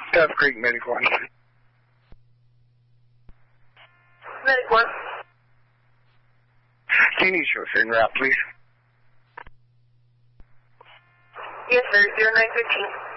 Dove Creek, Medic 1. Medic 1. Can you show us en route, please? Yes, sir. 0915.